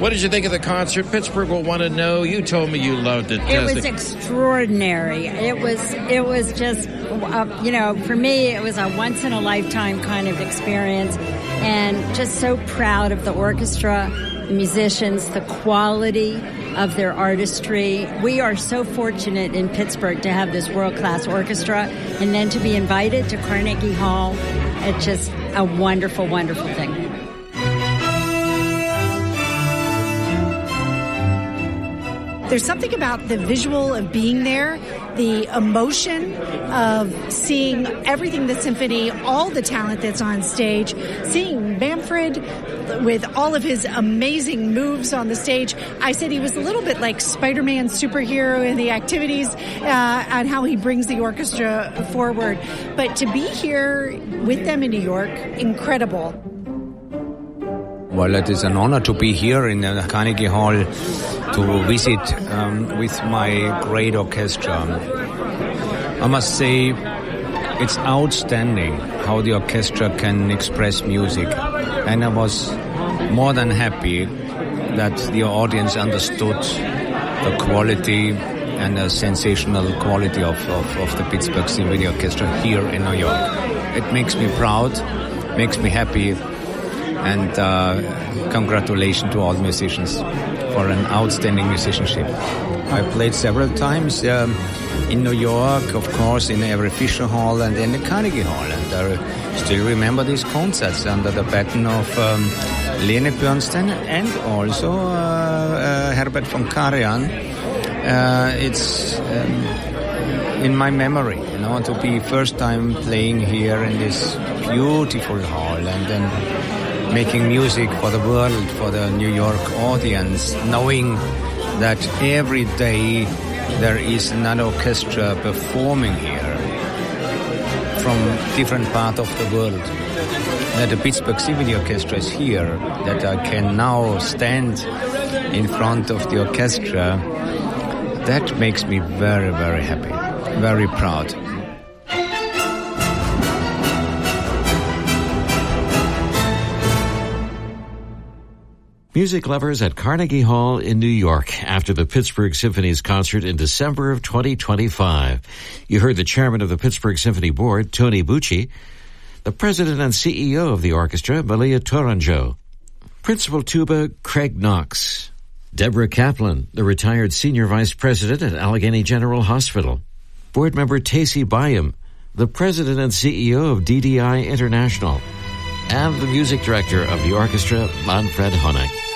What did you think of the concert? Pittsburgh will want to know. You told me you loved it. It was extraordinary. It was just, for me, it was a once-in-a-lifetime kind of experience, and just so proud of the orchestra, the musicians, the quality of their artistry. We are so fortunate in Pittsburgh to have this world-class orchestra, and then to be invited to Carnegie Hall. It's just a wonderful, wonderful thing. There's something about the visual of being there, the emotion of seeing everything, the symphony, all the talent that's on stage, seeing Manfred with all of his amazing moves on the stage. I said he was a little bit like Spider-Man superhero in the activities and how he brings the orchestra forward. But to be here with them in New York, incredible. Well, it is an honor to be here in the Carnegie Hall to visit with my great orchestra. I must say it's outstanding how the orchestra can express music. And I was more than happy that the audience understood the quality and the sensational quality of the Pittsburgh Symphony Orchestra here in New York. It makes me proud, makes me happy. And congratulations to all musicians for an outstanding musicianship. I played several times in New York, of course, in Avery Fisher Hall and in the Carnegie Hall. And I still remember these concerts under the baton of Lene Bernstein and also Herbert von Karajan. It's in my memory, to be first time playing here in this beautiful hall and then making music for the world, for the New York audience, knowing that every day there is another orchestra performing here from different parts of the world. That the Pittsburgh Symphony Orchestra is here, that I can now stand in front of the orchestra, that makes me very, very happy, very proud. Music lovers at Carnegie Hall in New York after the Pittsburgh Symphony's concert in December of 2025. You heard the chairman of the Pittsburgh Symphony Board, Tony Bucci, the president and CEO of the orchestra, Malia Tourangeau, principal tuba, Craig Knox, Deborah Kaplan, the retired senior vice president at Allegheny General Hospital, board member Tacy Byam, the president and CEO of DDI International, and the music director of the orchestra, Manfred Honeck.